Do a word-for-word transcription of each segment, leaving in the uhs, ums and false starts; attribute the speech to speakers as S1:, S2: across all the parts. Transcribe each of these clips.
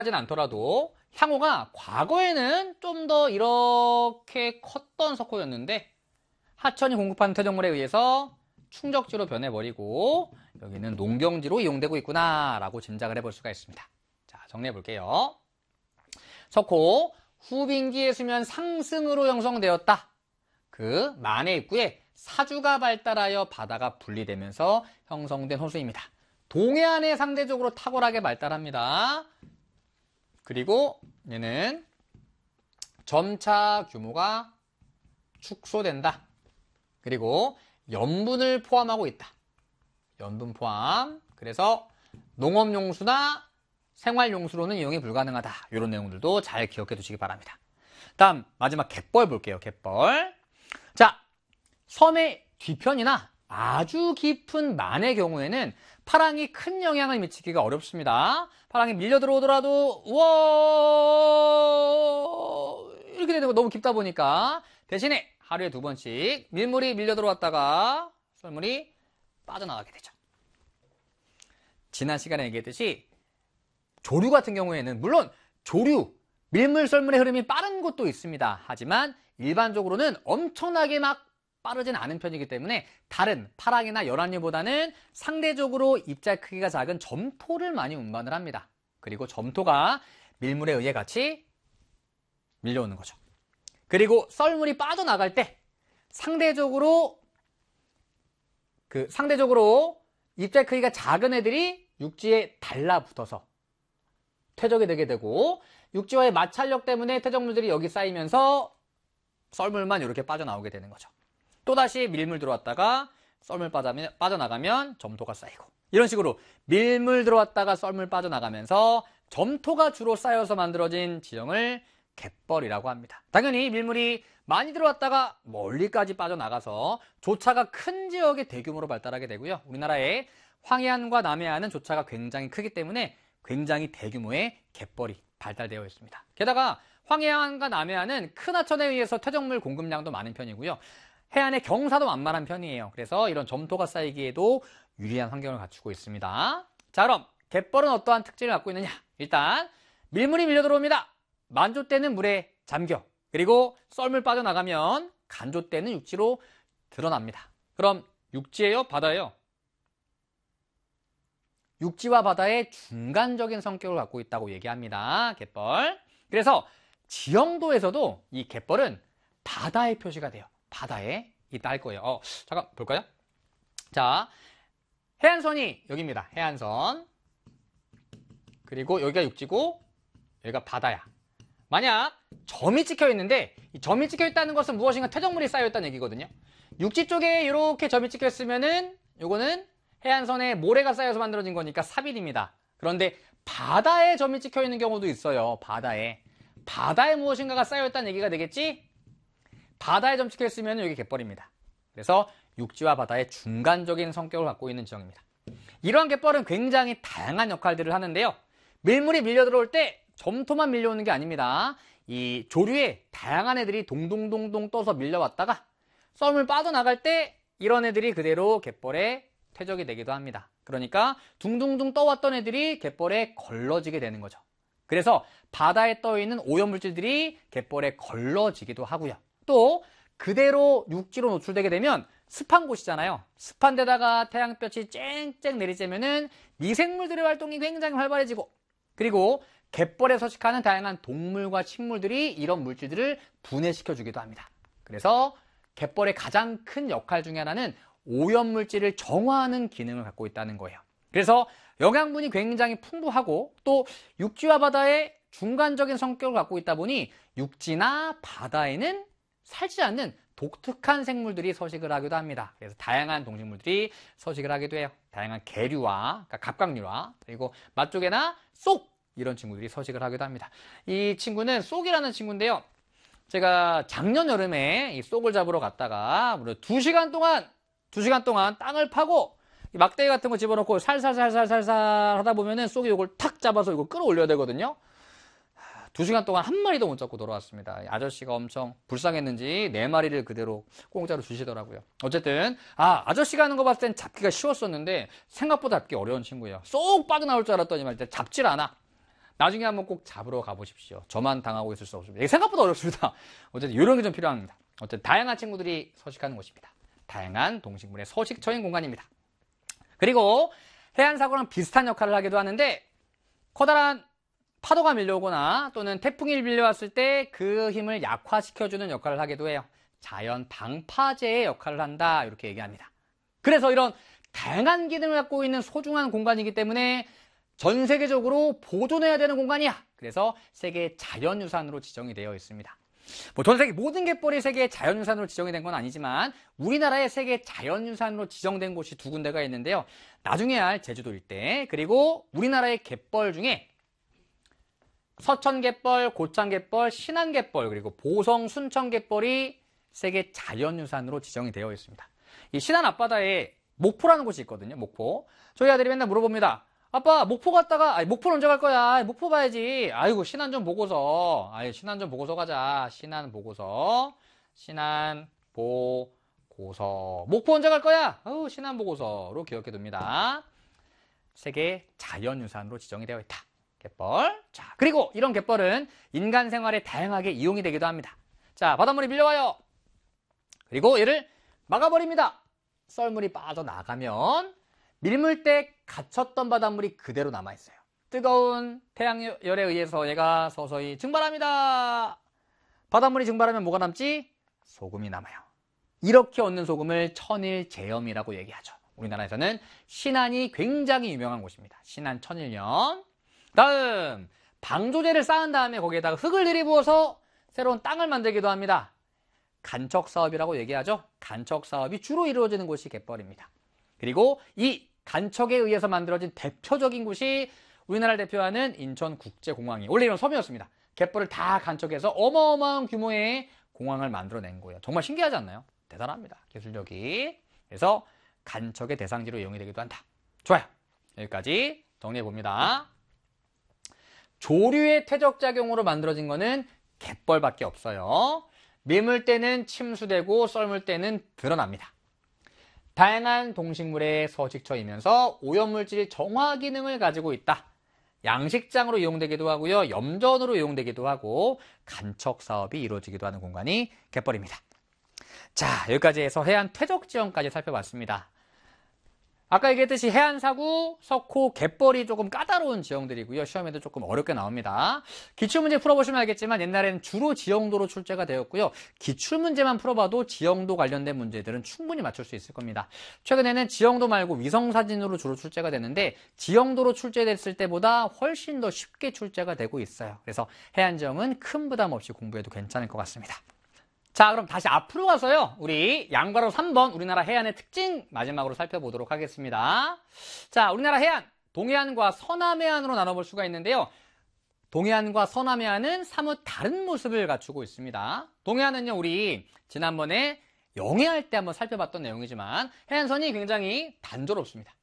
S1: 하진 않더라도 향후가 과거에는 좀 더 이렇게 컸던 석호였는데 하천이 공급하는 퇴적물에 의해서 충적지로 변해버리고 여기는 농경지로 이용되고 있구나 라고 짐작을 해볼 수가 있습니다. 자, 정리해 볼게요. 석호, 후빙기의 수면 상승으로 형성되었다. 그 만해 입구에 사주가 발달하여 바다가 분리되면서 형성된 호수입니다. 동해안에 상대적으로 탁월하게 발달합니다. 그리고 얘는 점차 규모가 축소된다. 그리고 염분을 포함하고 있다. 염분 포함. 그래서 농업용수나 생활용수로는 이용이 불가능하다. 이런 내용들도 잘 기억해 두시기 바랍니다. 다음 마지막 갯벌 볼게요. 갯벌. 자, 섬의 뒤편이나 아주 깊은 만의 경우에는 파랑이 큰 영향을 미치기가 어렵습니다. 파랑이 밀려 들어오더라도 우와 이렇게 되는 거 너무 깊다 보니까 대신에 하루에 두 번씩 밀물이 밀려 들어왔다가 썰물이 빠져나가게 되죠. 지난 시간에 얘기했듯이 조류 같은 경우에는 물론 조류, 밀물, 썰물의 흐름이 빠른 곳도 있습니다. 하지만 일반적으로는 엄청나게 막 빠르진 않은 편이기 때문에 다른 파랑이나 열한류보다는 상대적으로 입자 크기가 작은 점토를 많이 운반을 합니다. 그리고 점토가 밀물에 의해 같이 밀려오는 거죠. 그리고 썰물이 빠져나갈 때 상대적으로 그 상대적으로 입자 크기가 작은 애들이 육지에 달라붙어서 퇴적이 되게 되고 육지와의 마찰력 때문에 퇴적물들이 여기 쌓이면서 썰물만 이렇게 빠져나오게 되는 거죠. 또다시 밀물 들어왔다가 썰물 빠져나가면 점토가 쌓이고 이런 식으로 밀물 들어왔다가 썰물 빠져나가면서 점토가 주로 쌓여서 만들어진 지형을 갯벌이라고 합니다. 당연히 밀물이 많이 들어왔다가 멀리까지 빠져나가서 조차가 큰 지역의 대규모로 발달하게 되고요. 우리나라의 황해안과 남해안은 조차가 굉장히 크기 때문에 굉장히 대규모의 갯벌이 발달되어 있습니다. 게다가 황해안과 남해안은 큰 하천에 의해서 퇴적물 공급량도 많은 편이고요. 해안의 경사도 만만한 편이에요. 그래서 이런 점토가 쌓이기에도 유리한 환경을 갖추고 있습니다. 자, 그럼 갯벌은 어떠한 특징을 갖고 있느냐? 일단 밀물이 밀려 들어옵니다. 만조 때는 물에 잠겨. 그리고 썰물 빠져나가면 간조 때는 육지로 드러납니다. 그럼 육지예요? 바다예요? 육지와 바다의 중간적인 성격을 갖고 있다고 얘기합니다. 갯벌. 그래서 지형도에서도 이 갯벌은 바다의 표시가 돼요. 바다에 있다 할 거예요. 어, 잠깐 볼까요? 자, 해안선이 여기입니다. 해안선. 그리고 여기가 육지고 여기가 바다야. 만약 점이 찍혀 있는데 이 점이 찍혀 있다는 것은 무엇인가 퇴적물이 쌓여 있다는 얘기거든요. 육지 쪽에 이렇게 점이 찍혀 있으면은 요거는 해안선에 모래가 쌓여서 만들어진 거니까 사빌입니다. 그런데 바다에 점이 찍혀 있는 경우도 있어요. 바다에. 바다에 무엇인가가 쌓여 있다는 얘기가 되겠지? 바다에 점 찍혀 있으면 여기 갯벌입니다. 그래서 육지와 바다의 중간적인 성격을 갖고 있는 지형입니다. 이러한 갯벌은 굉장히 다양한 역할들을 하는데요. 밀물이 밀려 들어올 때 점토만 밀려오는 게 아닙니다. 이 조류에 다양한 애들이 동동동동 떠서 밀려왔다가 썰물 빠져나갈 때 이런 애들이 그대로 갯벌에 퇴적이 되기도 합니다. 그러니까 둥둥둥 떠왔던 애들이 갯벌에 걸러지게 되는 거죠. 그래서 바다에 떠있는 오염물질들이 갯벌에 걸러지기도 하고요. 또 그대로 육지로 노출되게 되면 습한 곳이잖아요. 습한 데다가 태양볕이 쨍쨍 내리쬐면은 미생물들의 활동이 굉장히 활발해지고 그리고 갯벌에 서식하는 다양한 동물과 식물들이 이런 물질들을 분해시켜주기도 합니다. 그래서 갯벌의 가장 큰 역할 중에 하나는 오염물질을 정화하는 기능을 갖고 있다는 거예요. 그래서 영양분이 굉장히 풍부하고 또 육지와 바다의 중간적인 성격을 갖고 있다 보니 육지나 바다에는 살지 않는 독특한 생물들이 서식을 하기도 합니다. 그래서 다양한 동식물들이 서식을 하기도 해요. 다양한 개류와 그러니까 갑각류와 그리고 맛조개나 쏙 이런 친구들이 서식을 하기도 합니다. 이 친구는 쏙이라는 친구인데요. 제가 작년 여름에 이 쏙을 잡으러 갔다가 무려 두 시간 동안 두 시간 동안 땅을 파고 막대기 같은 거 집어넣고 살살살살살살 하다 보면은 쏙이 이걸 탁 잡아서 이거 끌어올려야 되거든요. 두 시간 동안 한 마리도 못 잡고 돌아왔습니다. 아저씨가 엄청 불쌍했는지 네 마리를 그대로 공짜로 주시더라고요. 어쨌든 아 아저씨가 하는 거 봤을 땐 잡기가 쉬웠었는데 생각보다 잡기 어려운 친구예요. 쏙 빠져나올 줄 알았더니 말이야 잡질 않아. 나중에 한번 꼭 잡으러 가보십시오. 저만 당하고 있을 수 없습니다. 이게 생각보다 어렵습니다. 어쨌든 요령이 좀 필요합니다. 어쨌든 다양한 친구들이 서식하는 곳입니다. 다양한 동식물의 서식처인 공간입니다. 그리고 해안사고랑 비슷한 역할을 하기도 하는데 커다란 파도가 밀려오거나 또는 태풍이 밀려왔을 때 그 힘을 약화시켜주는 역할을 하기도 해요. 자연 방파제의 역할을 한다 이렇게 얘기합니다. 그래서 이런 다양한 기능을 갖고 있는 소중한 공간이기 때문에 전 세계적으로 보존해야 되는 공간이야. 그래서 세계 자연유산으로 지정이 되어 있습니다. 뭐 전 세계 모든 갯벌이 세계 자연유산으로 지정이 된 건 아니지만 우리나라의 세계 자연유산으로 지정된 곳이 두 군데가 있는데요. 나중에 할 제주도 일대 그리고 우리나라의 갯벌 중에 서천갯벌, 고창갯벌, 신안갯벌 그리고 보성, 순천갯벌이 세계 자연유산으로 지정이 되어 있습니다. 이 신안 앞바다에 목포라는 곳이 있거든요. 목포. 저희 아들이 맨날 물어봅니다. 아빠 목포 갔다가 아니, 목포는 언제 갈 거야? 목포 봐야지. 아이고 신안 좀 보고서. 아이 신안 좀 보고서 가자. 신안 보고서. 신안 보고서. 목포 언제 갈 거야? 어우 신안 보고서로 기억해둡니다. 세계 자연유산으로 지정이 되어 있다. 갯벌. 자 그리고 이런 갯벌은 인간 생활에 다양하게 이용이 되기도 합니다. 자 바닷물이 밀려와요. 그리고 얘를 막아버립니다. 썰물이 빠져나가면 밀물때 갇혔던 바닷물이 그대로 남아있어요. 뜨거운 태양열에 의해서 얘가 서서히 증발합니다. 바닷물이 증발하면 뭐가 남지? 소금이 남아요. 이렇게 얻는 소금을 천일제염이라고 얘기하죠. 우리나라에서는 신안이 굉장히 유명한 곳입니다. 신안 천일염. 다음 방조제를 쌓은 다음에 거기에다가 흙을 들이부어서 새로운 땅을 만들기도 합니다. 간척사업이라고 얘기하죠. 간척사업이 주로 이루어지는 곳이 갯벌입니다. 그리고 이 간척에 의해서 만들어진 대표적인 곳이 우리나라를 대표하는 인천국제공항이 원래 이런 섬이었습니다. 갯벌을 다 간척해서 어마어마한 규모의 공항을 만들어낸 거예요. 정말 신기하지 않나요? 대단합니다. 기술력이. 그래서 간척의 대상지로 이용이 되기도 한다. 좋아요. 여기까지 정리해봅니다. 조류의 퇴적작용으로 만들어진 거는 갯벌밖에 없어요. 밀물 때는 침수되고 썰물 때는 드러납니다. 다양한 동식물의 서식처이면서 오염물질 정화 기능을 가지고 있다. 양식장으로 이용되기도 하고요. 염전으로 이용되기도 하고 간척 사업이 이루어지기도 하는 공간이 갯벌입니다. 자, 여기까지 해서 해안 퇴적 지형까지 살펴봤습니다. 아까 얘기했듯이 해안사구, 석호, 갯벌이 조금 까다로운 지형들이고요. 시험에도 조금 어렵게 나옵니다. 기출문제 풀어보시면 알겠지만 옛날에는 주로 지형도로 출제가 되었고요. 기출문제만 풀어봐도 지형도 관련된 문제들은 충분히 맞출 수 있을 겁니다. 최근에는 지형도 말고 위성사진으로 주로 출제가 되는데 지형도로 출제됐을 때보다 훨씬 더 쉽게 출제가 되고 있어요. 그래서 해안지형은 큰 부담 없이 공부해도 괜찮을 것 같습니다. 자, 그럼 다시 앞으로 가서요. 우리 양괄호 삼 번 우리나라 해안의 특징 마지막으로 살펴보도록 하겠습니다. 자, 우리나라 해안, 동해안과 서남해안으로 나눠볼 수가 있는데요. 동해안과 서남해안은 사뭇 다른 모습을 갖추고 있습니다. 동해안은요, 우리 지난번에 영해할 때 한번 살펴봤던 내용이지만 해안선이 굉장히 단조롭습니다.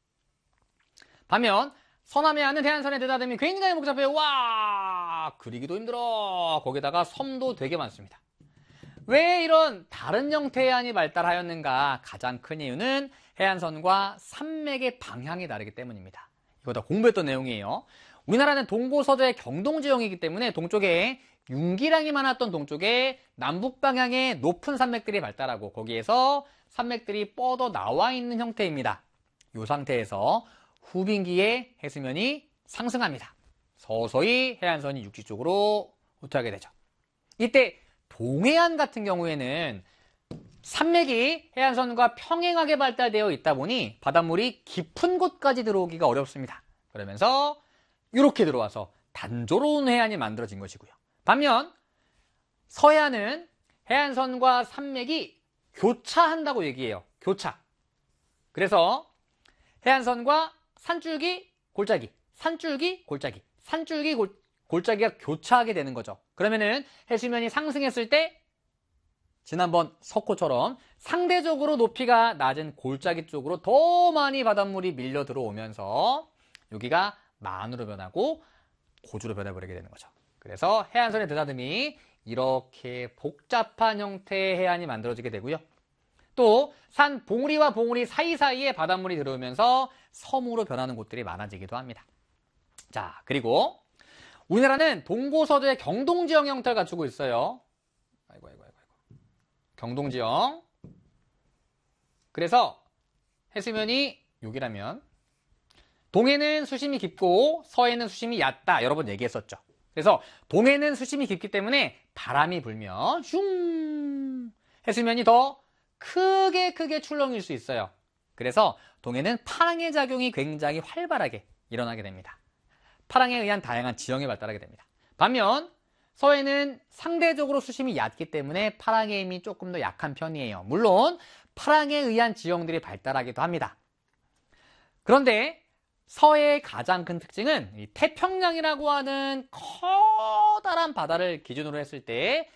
S1: 반면 서남해안은 해안선의 드다듬이 굉장히 복잡해요. 와, 그리기도 힘들어. 거기다가 섬도 되게 많습니다. 왜 이런 다른 형태의 해안이 발달하였는가? 가장 큰 이유는 해안선과 산맥의 방향이 다르기 때문입니다. 이거 다 공부했던 내용이에요. 우리나라는 동고서도의 경동지형이기 때문에 동쪽에 윤기량이 많았던 동쪽에 남북 방향의 높은 산맥들이 발달하고 거기에서 산맥들이 뻗어 나와 있는 형태입니다. 이 상태에서 후빙기에 해수면이 상승합니다. 서서히 해안선이 육지 쪽으로 후퇴하게 되죠. 이때 동해안 같은 경우에는 산맥이 해안선과 평행하게 발달되어 있다 보니 바닷물이 깊은 곳까지 들어오기가 어렵습니다. 그러면서 이렇게 들어와서 단조로운 해안이 만들어진 것이고요. 반면 서해안은 해안선과 산맥이 교차한다고 얘기해요. 교차. 그래서 해안선과 산줄기, 골짜기, 산줄기, 골짜기, 산줄기, 골, 골짜기가 교차하게 되는 거죠. 그러면은 해수면이 상승했을 때 지난번 석호처럼 상대적으로 높이가 낮은 골짜기 쪽으로 더 많이 바닷물이 밀려 들어오면서 여기가 만으로 변하고 고주로 변해버리게 되는 거죠. 그래서 해안선의 드다듬이 이렇게 복잡한 형태의 해안이 만들어지게 되고요. 또 산 봉우리와 봉우리 사이사이에 바닷물이 들어오면서 섬으로 변하는 곳들이 많아지기도 합니다. 자, 그리고 우리나라는 동고서도의 경동지형 형태를 갖추고 있어요. 아이고, 아이고, 아이고, 아이고. 경동지형. 그래서 해수면이 여기라면 동해는 수심이 깊고 서해는 수심이 얕다. 여러 번 얘기했었죠. 그래서 동해는 수심이 깊기 때문에 바람이 불면 슝 해수면이 더 크게 크게 출렁일 수 있어요. 그래서 동해는 파랑의 작용이 굉장히 활발하게 일어나게 됩니다. 파랑에 의한 다양한 지형이 발달하게 됩니다. 반면 서해는 상대적으로 수심이 얕기 때문에 파랑의 힘이 조금 더 약한 편이에요. 물론 파랑에 의한 지형들이 발달하기도 합니다. 그런데 서해의 가장 큰 특징은 이 태평양이라고 하는 커다란 바다를 기준으로 했을 때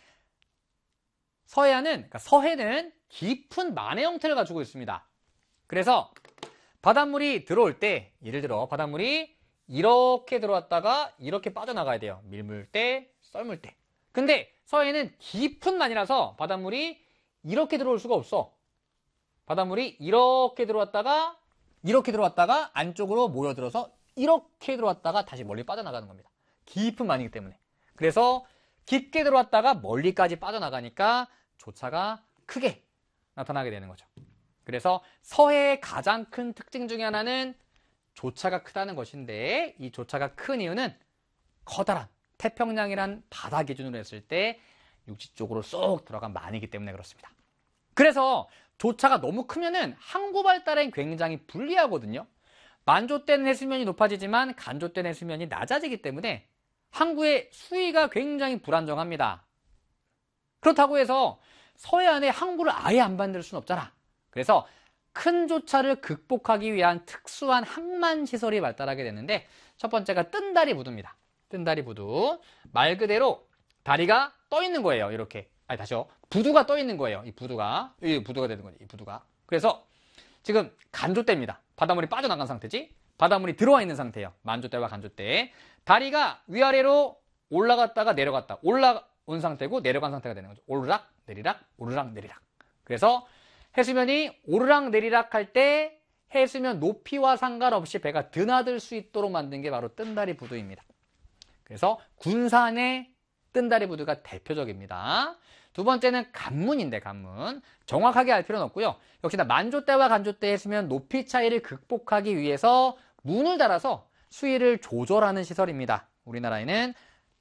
S1: 서해안은, 그러니까 서해는 깊은 만의 형태를 가지고 있습니다. 그래서 바닷물이 들어올 때, 예를 들어 바닷물이 이렇게 들어왔다가 이렇게 빠져나가야 돼요. 밀물 때, 썰물 때. 근데 서해는 깊은 만이라서 바닷물이 이렇게 들어올 수가 없어. 바닷물이 이렇게 들어왔다가 이렇게 들어왔다가 안쪽으로 모여들어서 이렇게 들어왔다가 다시 멀리 빠져나가는 겁니다. 깊은 만이기 때문에. 그래서 깊게 들어왔다가 멀리까지 빠져나가니까 조차가 크게 나타나게 되는 거죠. 그래서 서해의 가장 큰 특징 중에 하나는 조차가 크다는 것인데, 이 조차가 큰 이유는 커다란 태평양이란 바다 기준으로 했을 때 육지 쪽으로 쏙 들어간 만이기 때문에 그렇습니다. 그래서 조차가 너무 크면은 항구 발달엔 굉장히 불리하거든요. 만조 때는 해수면이 높아지지만 간조 때는 해수면이 낮아지기 때문에 항구의 수위가 굉장히 불안정합니다. 그렇다고 해서 서해안에 항구를 아예 안 만들 수는 없잖아. 그래서 큰 조차를 극복하기 위한 특수한 항만 시설이 발달하게 되는데, 첫 번째가 뜬다리 부두입니다. 뜬다리 부두. 말 그대로 다리가 떠 있는 거예요. 이렇게. 아니, 다시요. 부두가 떠 있는 거예요. 이 부두가. 이 부두가 되는 거지. 이 부두가. 그래서 지금 간조 때입니다. 바닷물이 빠져나간 상태지. 바닷물이 들어와 있는 상태예요. 만조 때와 간조 때. 다리가 위아래로 올라갔다가 내려갔다. 올라온 상태고 내려간 상태가 되는 거죠. 오르락 내리락 오르락 내리락. 그래서 해수면이 오르락 내리락 할 때 해수면 높이와 상관없이 배가 드나들 수 있도록 만든 게 바로 뜬다리 부두입니다. 그래서 군산의 뜬다리 부두가 대표적입니다. 두 번째는 간문인데, 간문. 정확하게 알 필요는 없고요. 역시나 만조 때와 간조 때 해수면 높이 차이를 극복하기 위해서 문을 달아서 수위를 조절하는 시설입니다. 우리나라에는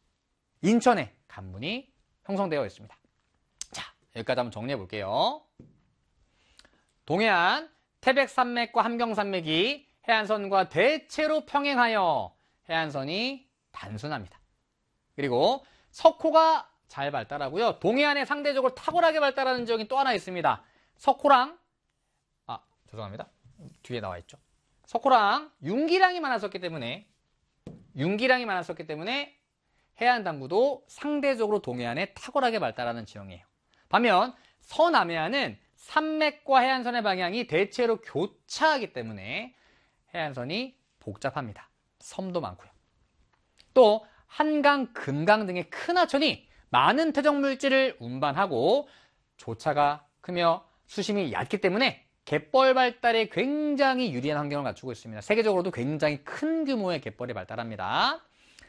S1: 인천에 간문이 형성되어 있습니다. 자, 여기까지 한번 정리해 볼게요. 동해안 태백산맥과 함경산맥이 해안선과 대체로 평행하여 해안선이 단순합니다. 그리고 석호가 잘 발달하고요. 동해안에 상대적으로 탁월하게 발달하는 지역이 또 하나 있습니다. 석호랑, 아, 죄송합니다. 뒤에 나와 있죠. 석호랑 윤기량이 많았었기 때문에, 윤기량이 많았었기 때문에 해안 당구도 상대적으로 동해안에 탁월하게 발달하는 지형이에요. 반면 서남해안은 산맥과 해안선의 방향이 대체로 교차하기 때문에 해안선이 복잡합니다. 섬도 많고요. 또 한강, 금강 등의 큰 하천이 많은 퇴적 물질을 운반하고 조차가 크며 수심이 얕기 때문에 갯벌 발달에 굉장히 유리한 환경을 갖추고 있습니다. 세계적으로도 굉장히 큰 규모의 갯벌이 발달합니다.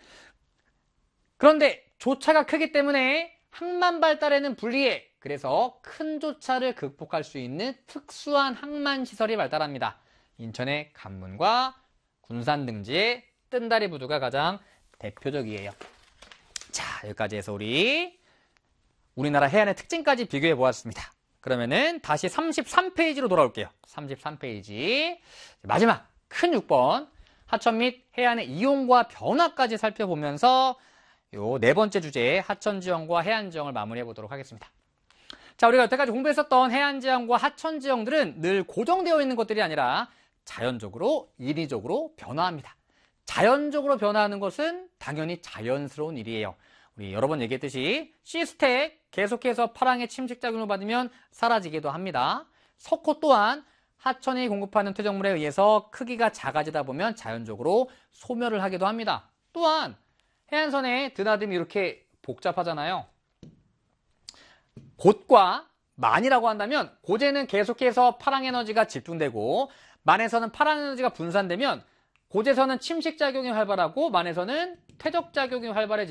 S1: 그런데 조차가 크기 때문에 항만 발달에는 불리해. 그래서 큰 조차를 극복할 수 있는 특수한 항만 시설이 발달합니다. 인천의 간문과 군산 등지의 뜬다리 부두가 가장 대표적이에요. 자, 여기까지 해서 우리 우리나라 해안의 특징까지 비교해 보았습니다. 그러면은 다시 삼십삼 페이지로 돌아올게요. 삼십삼 페이지. 마지막 큰 육 번 하천 및 해안의 이용과 변화까지 살펴보면서 요 네 번째 주제 하천지형과 해안지형을 마무리해 보도록 하겠습니다. 자, 우리가 여태까지 공부했었던 해안지형과 하천지형들은 늘 고정되어 있는 것들이 아니라 자연적으로, 인위적으로 변화합니다. 자연적으로 변화하는 것은 당연히 자연스러운 일이에요. 우리 여러 번 얘기했듯이 시스텍 계속해서 파랑의 침식작용을 받으면 사라지기도 합니다. 석호 또한 하천이 공급하는 퇴적물에 의해서 크기가 작아지다 보면 자연적으로 소멸을 하기도 합니다. 또한 해안선의 드나듦이 이렇게 복잡하잖아요. 곧과 만이라고 한다면 고제는 계속해서 파랑에너지가 집중되고 만에서는 파랑에너지가 분산되면 고제선은 침식작용이 활발하고 만에서는 퇴적작용이 활발해지면